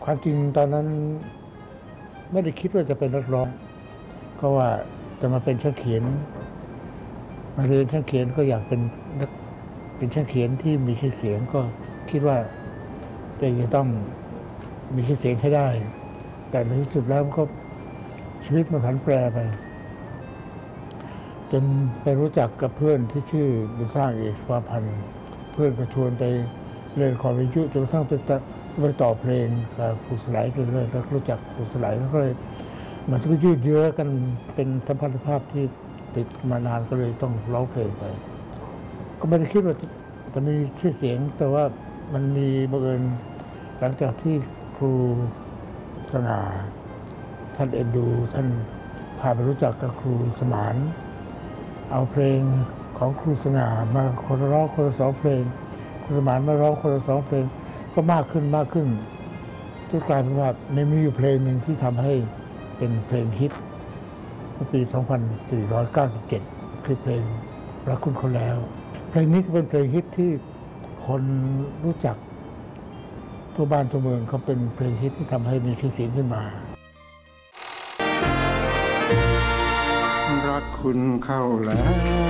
ความจริงตอนนั้นไม่ได้คิดว่าจะเป็นนักร้องก็ว่าจะมาเป็นช่างเขียนมาเรียนช่างเขียนก็อยากเป็นช่างเขียนที่มีชื่อเสียงก็คิดว่าตัวเองจะต้องมีชื่อเสียงให้ได้ แต่ในที่สุดแล้วก็ชีวิตมันผันแปรไปจนไปรู้จักกับเพื่อนที่ชื่อบุญสร้างเอกวาพันธ์เพื่อนก็ชวนไปเล่นละครวิทยุจนกระทั่งไปต่อเพลงกับครูสไลด์กันเลยแล้วรู้จักครูสไลด์แล้วก็เลยมันจะไปยืดเยื้อกันเป็นสัมพันธภาพที่ติดมานานก็เลยต้องร้องเพลงไปก็ไม่ได้คิดว่าจะมีชื่อเสียงแต่ว่ามันมีบังเอิญหลังจากที่ครูสง่าท่านเอ็นดูท่านพาไปรู้จักกับครูสมานเอาเพลงของครูสง่ามาคนร้องคนละ2เพลงครูสมานมาร้องคนละ2เพลงก็มากขึ้นจนกลายเป็นว่ามีอยู่เพลงหนึ่งที่ทำให้เป็นเพลงฮิตเมื่อปี 2497 คือเพลงรักคุณเขาแล้วเพลงนี้ก็เป็นเพลงฮิตที่คนรู้จักทั่วบ้านทั่วเมืองเขาเป็นเพลงฮิตที่ทำให้มีชื่อเสียงขึ้นมารักคุณเข้าแล้ว